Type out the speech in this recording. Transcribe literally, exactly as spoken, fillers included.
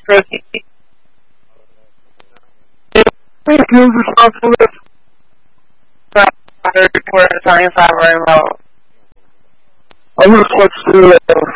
Who's responsible for Italian Cyber remote? I'm gonna switch to uh,